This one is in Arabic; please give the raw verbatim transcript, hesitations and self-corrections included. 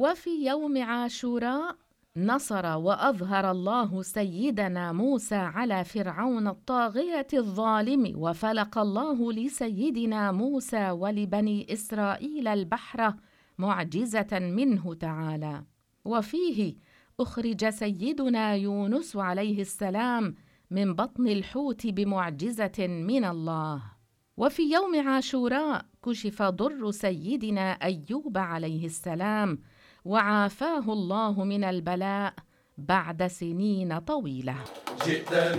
وفي يوم عاشوراء نصر وأظهر الله سيدنا موسى على فرعون الطاغية الظالم، وفلق الله لسيدنا موسى ولبني إسرائيل البحر معجزة منه تعالى. وفيه أخرج سيدنا يونس عليه السلام من بطن الحوت بمعجزة من الله. وفي يوم عاشوراء كشف ضر سيدنا أيوب عليه السلام وعافاه الله من البلاء بعد سنين طويلة.